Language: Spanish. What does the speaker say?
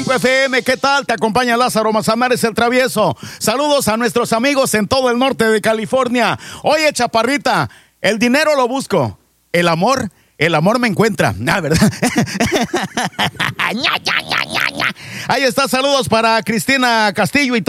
95 FM. ¿Qué tal? Te acompaña Lázaro Mazamares, el travieso. Saludos a nuestros amigos en todo el norte de California. Oye, chaparrita, el dinero lo busco. El amor me encuentra. ¿Verdad? Ahí está, saludos para Cristina Castillo y